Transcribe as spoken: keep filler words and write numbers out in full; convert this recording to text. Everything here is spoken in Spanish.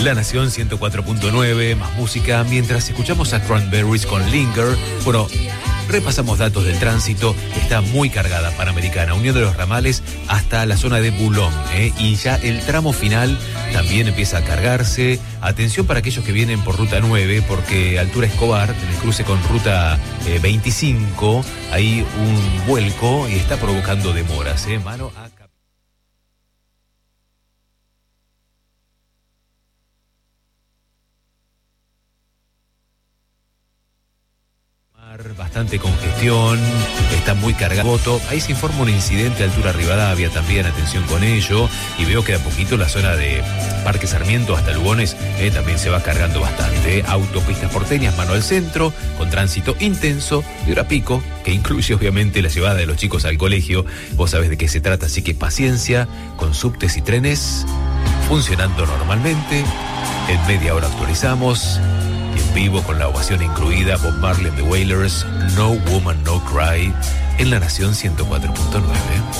La Nación ciento cuatro punto nueve, más música, mientras escuchamos a Cranberries con Linger. Bueno, repasamos datos del tránsito. Está muy cargada Panamericana, unión de los ramales hasta la zona de Boulogne, ¿eh? Y ya el tramo final también empieza a cargarse. Atención para aquellos que vienen por Ruta nueve, porque altura Escobar, en el cruce con Ruta eh, veinticinco, hay un vuelco y está provocando demoras, ¿eh? Mano a... Bastante congestión, está muy cargado voto. Ahí se informa un incidente a altura Rivadavia también, atención con ello. Y veo que de a poquito la zona de Parque Sarmiento hasta Lugones eh, también se va cargando bastante. Autopistas porteñas, mano al centro, con tránsito intenso de hora pico, que incluye obviamente la llevada de los chicos al colegio. Vos sabés de qué se trata, así que paciencia, con subtes y trenes funcionando normalmente. En media hora actualizamos. En vivo con la ovación incluida, Bob Marley and the Wailers, No Woman No Cry, en La Nación ciento cuatro punto nueve.